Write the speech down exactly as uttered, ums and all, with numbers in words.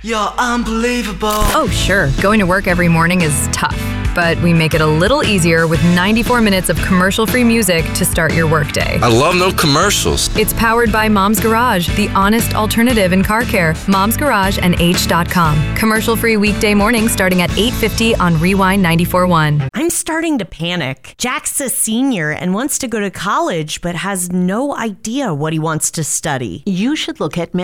You're unbelievable. Oh, sure. Going to work every morning is tough, but we make it a little easier with ninety-four minutes of commercial-free music to start your workday. I love no commercials. It's powered by Mom's Garage, the honest alternative in car care. Mom's Garage and H dot com. Commercial-free weekday mornings starting at eight fifty on Rewind ninety-four point one. I'm starting to panic. Jack's a senior and wants to go to college, but has no idea what he wants to study. You should look at